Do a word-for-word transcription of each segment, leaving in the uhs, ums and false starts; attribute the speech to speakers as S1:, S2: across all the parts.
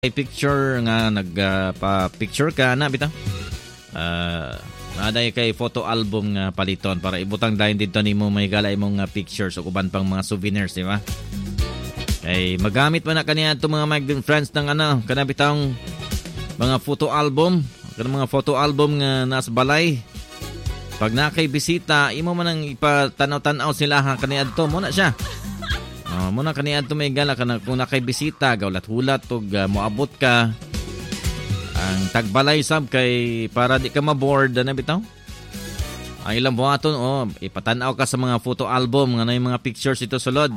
S1: picture nga nagpa-picture ka na bitaw. Uh, naday kay photo album nga paliton para ibutang dayon dito nimo may galay mong uh, pictures o uban pang mga souvenirs, di ba? Kay magamit man na kaniya itong mga Magdon friends ng ano, kana bitang mga photo album, kana mga photo album nga nasa balay. Pag na kay bisita, imo man ang ipatanaw-tanaw sila ha kaniya adto mo na siya. Uh, muna kaniya ito may gala ka na, kung nakay bisita, gawlat-hulat o uh, moabot ka. Ang tagbalay sab kay para di ka maboard na bitaw. Ang ilang buhaton, oh, ipatanaw ka sa mga photo album, nga na yung mga pictures ito sulod.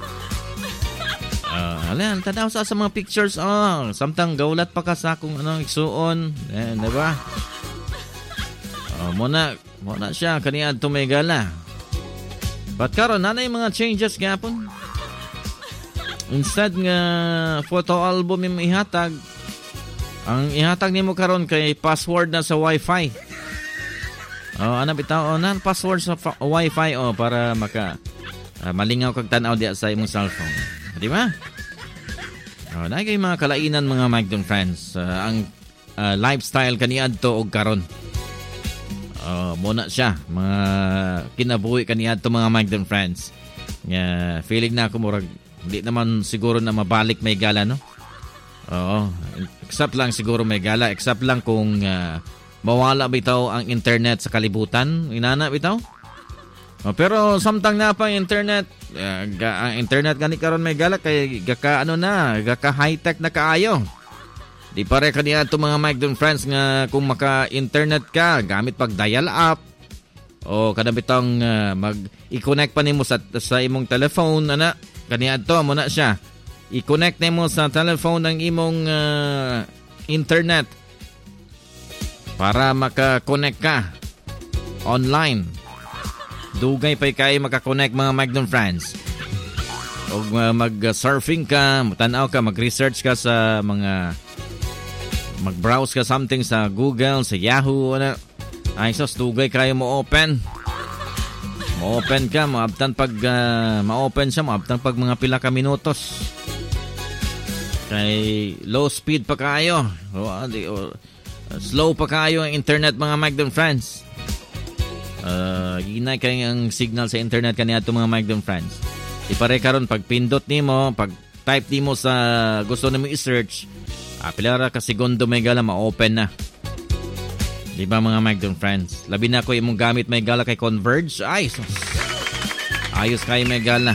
S1: Uh, alam, tanaw sa sa mga pictures, oh, samtang gawlat pa ka sa kung anong iksuon. Eh, diba? Oh, muna, muna siya, kaniya ito may gala. But karon na yung mga changes gapon. Instead nga photo album yung ihatag, ang ihatag nimo karon kay password na sa Wi-Fi. Oh, ana bitaw oh, na password sa fa- Wi-Fi oh para maka uh, malingaw kag tan-aw diya sa imong cellphone. Di ba? Oh, na kay mga kalainan mga Magdon friends, uh, ang uh, lifestyle kaniadto og karon. Oh, muna siya mga kinabuhi kaniadto mga Magdon friends. Yeah, feeling na ako murag hindi naman siguro na mabalik may gala, no? Oo. Except lang siguro may gala. Except lang kung uh, mawala bitaw ang internet sa kalibutan. Inana bitaw. Oh, pero samtang na pa internet, uh, ga, ang internet gani karon may gala kay gaka ano na, gaka high-tech na kaayo. Di pare kaniya to mga Magdon friends nga kung maka-internet ka gamit pag dial up o kada bitang uh, mag i-connect pa nimo sa sa imong telephone ana. Kaniya to mo na siya. I-connect nimo sa telephone ng imong uh, internet para maka-connect ka online. Dugay pa kay maka-connect mga Magdon friends. O uh, mag-surfing ka, tanaw ka, mag-research ka sa mga mag-browse ka something sa Google, sa Yahoo, ano. Ay sos, dugay kayo mo open. Ma-open ka, maabtan pag uh, ma-open siya, maabtan pag mga pila ka minutos. Kay low speed pa kayo. O, di, o, slow pa kayo ang internet mga Magdon friends. Uh, ginay kayo ang signal sa internet kaniya ito mga Magdon friends. Ipare karon pag pindot nimo, pag type nimo sa gusto nimo i-search, ah, pila ra ka segundo may gala ma-open na. Di ba mga Magdon friends? Labi na ko imong gamit may gala kay Converge. Ay, sus. Ayos kayo may gala.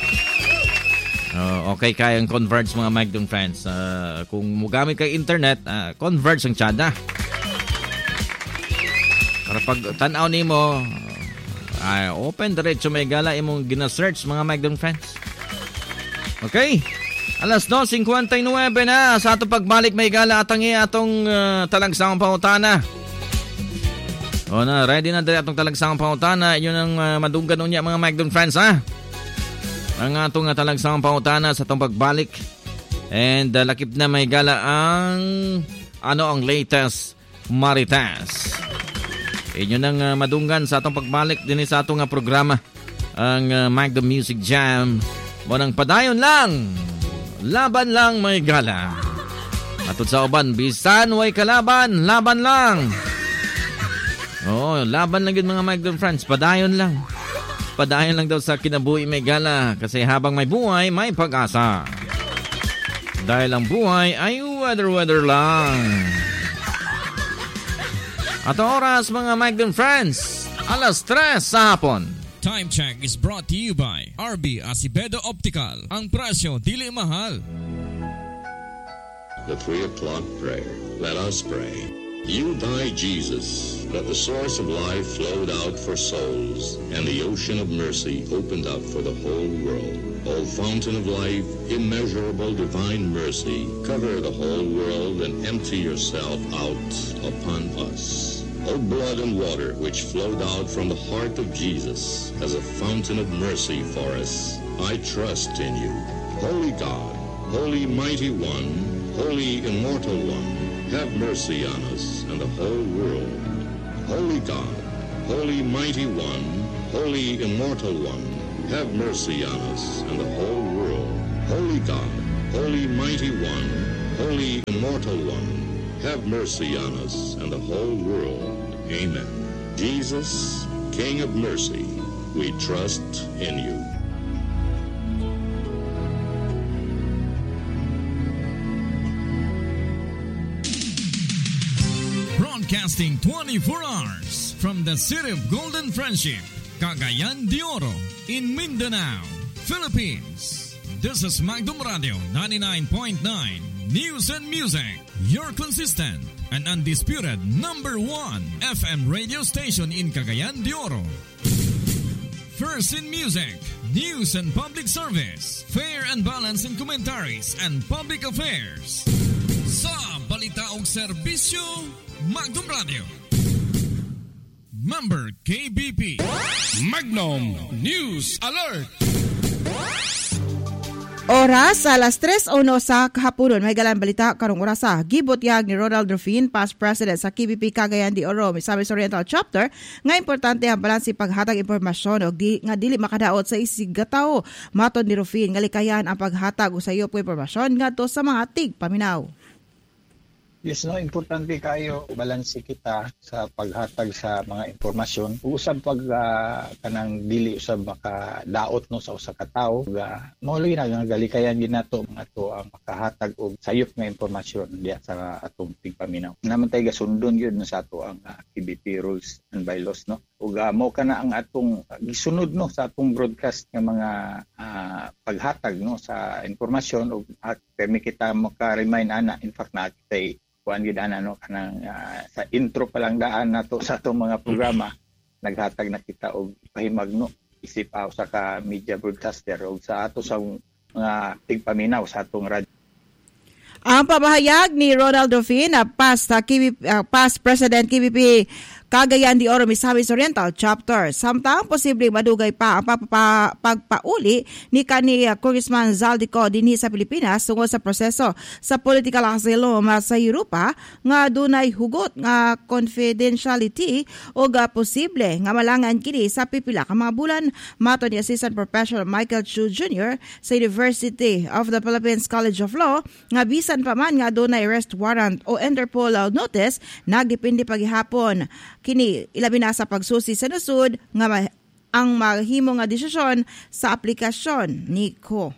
S1: Uh, okay kayo ang Converge mga Magdon friends. Uh, kung mo gamit kay internet, uh, Converge ang tsada. Para pag tanaw nimo, uh, open diretso may gala imong gina-search mga Magdon friends. Okay? Alas dos fifty-nine na sa atong pagbalik may gala atang atong uh, talagsang pangutana. O na, ready na dali atong talagsang pangutana. Yun ang uh, madunggan unya mga Magdon friends, ha? Ang atong uh, talagsang pangutana sa atong pagbalik. And uh, lakip na may gala ang ano ang latest maritas. Yun ang uh, madunggan sa atong pagbalik din sa atong uh, programa. Ang uh, Magdon Music Jam. Munang padayon lang. Laban lang may gala. Atod sa uban, bisan way kalaban, laban lang. Oo, laban lang yun mga Magdon friends. Padayon lang. Padayon lang daw sa kinabuhi may gala. Kasi habang may buhay, may pag-asa. Dahil ang buhay ay weather-weather lang. At oras mga Magdon friends, alas tres sa hapon.
S2: Time check is brought to you by R B Acevedo Optical. Ang presyo dili mahal.
S3: The three o'clock prayer. Let us pray. You died, Jesus, that the source of life flowed out for souls, and the ocean of mercy opened up for the whole world. O fountain of life, immeasurable divine mercy, cover the whole world and empty yourself out upon us. O blood and water which flowed out from the heart of Jesus as a fountain of mercy for us, I trust in you. Holy God, Holy Mighty One, Holy Immortal One, have mercy on us and the whole world. Holy God, Holy Mighty One, Holy Immortal One, have mercy on us and the whole world. Holy God, Holy Mighty One, Holy Immortal One, have mercy on us and the whole world. Amen. Jesus, King of mercy, we trust in you.
S2: Broadcasting twenty-four hours from the city of Golden Friendship, Cagayan de Oro, in Mindanao, Philippines. This is Magdum Radio ninety-nine point nine News and Music, your consistent and undisputed number one F M radio station in Cagayan de Oro. First in music, news and public service, fair and balanced in commentaries and public affairs. Sa balita o serbisyo, Magdum Radio. Member K B P. Magnum News Alert.
S4: Oras alas tres o no sa kahaponon. May galang balita karong orasa. Gibot yag ni Ronald Rufin, past president sa K B P Cagayan de Oro, Misamis Oriental Chapter, nga importante ang balansi paghatag impormasyon o di, nga dili makadaot sa isig gataw. Maton ni Rufin, nga likayan ang paghatag o sayop ko impormasyon ngadto sa mga tig paminaw.
S5: Yes, no, importante kayo balanse kita sa paghatag sa mga impormasyon. Usab pag uh, kanang dili usab makadaot no sa usa ka tawo. Uh, Mauloy na nga galikayan din nato mga to ang makahatag og sayop nga impormasyon diya sa atong tigpaminaw. Naman tay gasundon gyud no sa ato ang uh, K B P rules and bylaws no. Ug uh, mao kana ang atong uh, gisunod no sa atong broadcast nga mga uh, paghatag no sa impormasyon ug at permi kita maka-remind ana in fact na tay kuan gid ana no kanang uh, sa intro pa lang daan nato sa atong mga programa naghatag na kita og pahimag no isip aw sa ka media broadcaster og sa ato sa mga tigpaminaw sa atong radyo.
S4: Ang pamahayag ni Ronald Rufin, uh, past uh, K B P, uh, past president K B P Cagayan de Oro, Misamis Oriental Chapter. Samtang posibleng madugay pa ang pagpapa, pagpauli ni kani uh, Congressman Zaldico dinhi sa Pilipinas tungod sa proseso sa political asylum uh, sa Europa nga dunay hugot nga confidentiality o uh, posible nga malangan kini sa pipila ka mga bulan. Mato ni Assistant Professor Michael Chu Junior sa University of the Philippines College of Law nga bisan pa man nga dunay arrest warrant o Interpol uh, notice nagdepende paghihapon kini ilabi na sa pagsusi sa nasud nga ma- ang mahimo nga desisyon sa aplikasyon ni Ko.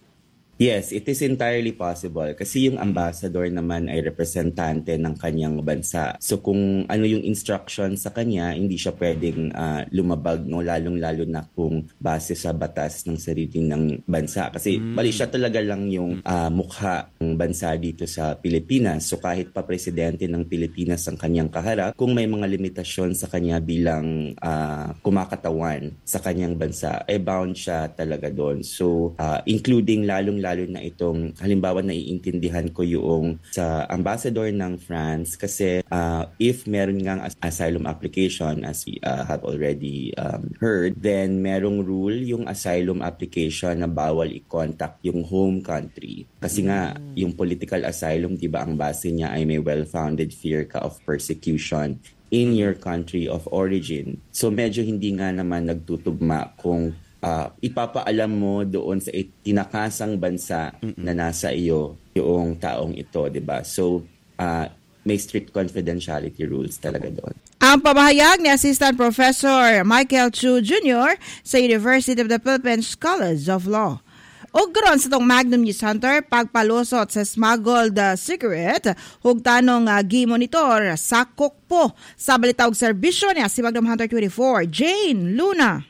S6: Yes, it is entirely possible kasi yung ambassador naman ay representante ng kanyang bansa. So kung ano yung instruction sa kanya, hindi siya pwedeng uh, lumabag, no, lalong-lalo na kung base sa batas ng sarili ng bansa. Kasi mm. bali siya talaga lang yung uh, mukha ng bansa dito sa Pilipinas. So kahit pa presidente ng Pilipinas ang kanyang kaharap, kung may mga limitasyon sa kanya bilang uh, kumakatawan sa kanyang bansa, eh bound siya talaga doon. So uh, including lalong lalo na itong, halimbawa naiintindihan ko yung sa ambassador ng France kasi uh, if meron ngang as- asylum application as we uh, have already um, heard, then merong rule yung asylum application na bawal i-contact yung home country. Kasi nga, yung political asylum, di ba ang base niya ay may well-founded fear ka of persecution in your country of origin. So medyo hindi nga naman nagtutugma kung Uh, ipapaalam mo doon sa tinakasang bansa Mm-mm. na nasa iyo yung taong ito, di ba? So, uh, may strict confidentiality rules talaga doon.
S4: Ang pamahayag ni Assistant Professor Michael Chu Junior sa University of the Philippines College of Law. O gron sa itong Magnum News Hunter, pagpalusot sa smuggled uh, cigarette, hug tanong uh, gi-monitor sa Kokpo. Sa balitawag serbisyo niya si Magnum Hunter twenty-four, Jane Luna.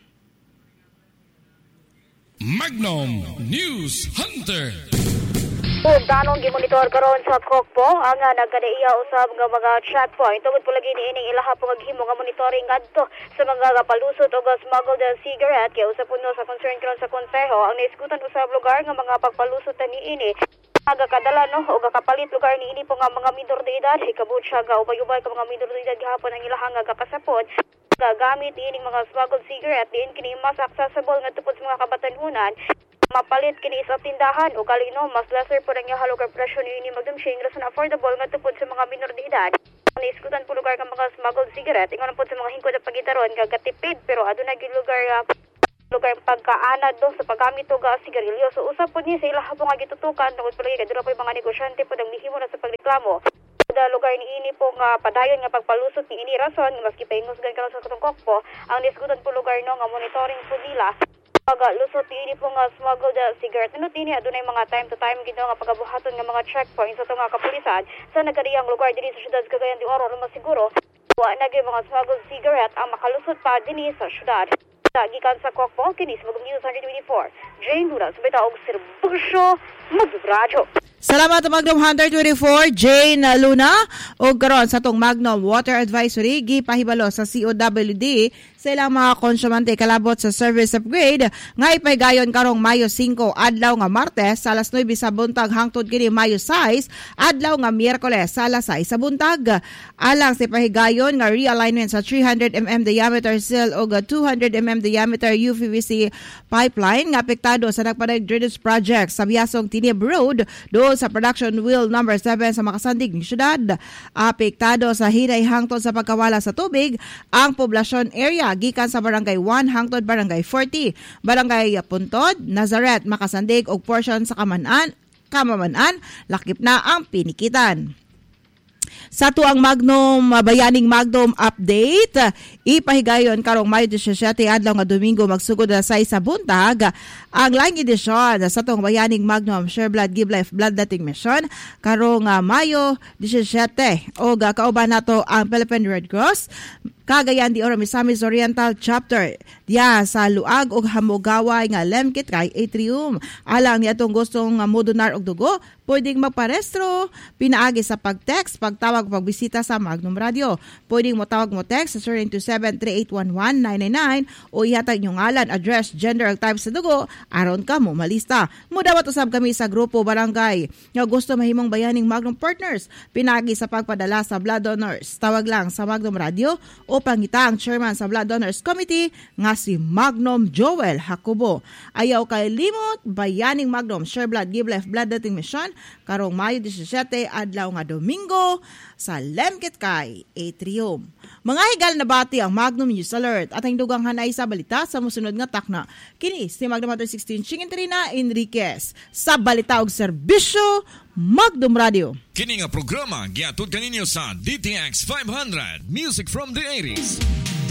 S2: Magnum News Hunter.
S7: Kung tanong gimonitor karon sa Kokpo ang uh, nagkadaiya usab nga mga checkpoint tungod po lagi niining ilaha po gaghimo nga monitoring ngadto sa mga kapalusot o smuggled cigarette kay usab puno sa concern karon sa konseho ang naisgutan usab lugar nga mga pagpalusot niini agakadala no o gakapalit lugar niini po nga mga minor de edad hikabut siya ga ubay-ubay ka mga minor de edad gihapon ang ilahang nga gakasapot gagamit ining mga smuggled cigarette din kini mas accessible nga tupod sa mga kabatanunan mapalit kini sa tindahan o kalino mas lesser po ang lugar presyo ni Magdum Shing rason affordable nga tupod sa mga minor de edad naiskutan po lugar nga mga smuggled cigarette ingon po sa mga hingkod na pagitaron gagatipid pero aduna gyud lugar uh, lugar pagkaanad do sa paggamit og uh, sigarilyo. So usap po niya sa ilaha po nga gitutukan tungod palagi kay dira po mga negosyante po dang nihimo na sa pagreklamo. Sa lugar ni ini po nga padayon nga pagpalusot ni ini rason maski pahingusgan karon sa katong Kokpo ang nisgutan po lugar no nga monitoring po nila paglusot ni ini po nga smuggled uh, cigarette. Nunot ini adunay mga time to time gid nga pagabuhaton nga mga checkpoints sa nga kapulisan sa nagkariyang lugar dinhi sa syudad sa Cagayan de Oro aron masiguro wa na gyud mga smuggled cigarette ang makalusot pa dinhi sa syudad. Gikan sa Kokpo, kini sa Bagong News one twenty-four. Jane Luna, subita og serbisyo magradyo.
S4: Salamat Magnum one twenty-four, Jane Luna. O karon sa tong Magnum Water Advisory, gipahibalo sa C O W D sa ilang mga konsumante kalabot sa service upgrade nga ipahigayon karong Mayo five adlaw nga Martes sa alas nueve sa buntag hangtod kini Mayo six adlaw nga Miyerkules sa alas sais sa buntag. Alang sa ipahigayon nga realignment sa three hundred millimeter diameter seal o two hundred millimeter diameter U P V C pipeline nga apektado sa nagpadag drainage project sa Biasong Tinib Road do sa production wheel number seven sa makasandig ng syudad. Apektado sa hinay hangtod sa pagkawala sa tubig ang poblasyon area gikan sa barangay one hangtod barangay forty, barangay Puntod, Nazareth, Makasandig ug portion sa Kamanan, Kamamanan, lakip na ang pinikitan. Sa tuang Magnum Bayaning Magnum update, ipahigayon karong Mayo seventeen adlaw nga Domingo magsugod na sa isa buntag ang line edition sa tuang Bayaning Magnum Share Blood Give Life Blood Dating Mission karong uh, Mayo seventeen o kauban nato ang Philippine Red Cross Cagayan de Oro Misamis Oriental Chapter diya sa Luag ug Hamogaway nga Lemkit kay Atrium. Alang ni atong gustong uh, modonar og dugo, pwedeng magparestro, pinaagi sa pag-text, pagtawag, pagbisita sa Magnum Radio. Pwedeng mo tawag mo text sa zero nine two seven three eight one one nine nine nine o ihatag inyong ngalan, address, gender ug type sa dugo aron ka mo malista. Mudawat usab kami sa grupo barangay nga gusto mahimong bayaning Magnum Partners. Pinaagi sa pagpadala sa blood donors. Tawag lang sa Magnum Radio o pangita ang chairman sa Blood Donors Committee nga si Magnum Joel Jacobo. Ayaw kay limot, bayaning Magnum Share Blood Give Life Blood Dating Mission karong Mayo seventeen adlaw nga Domingo sa Lemkit kay Atrium. Mga higal na bati ang Magnum News Alert at ang dugang hanay sa balita sa musunod nga takna. Kini si Magnum one sixteen Chingintrina Enriquez sa balita og serbisyo Magnum Radio.
S2: Kini nga programa giatud kaninyo sa D T X five hundred, music from the eighties,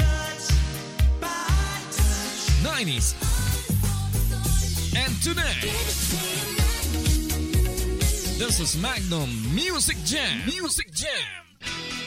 S2: nineties, and today. This is Magnum Music Jam. Music Jam.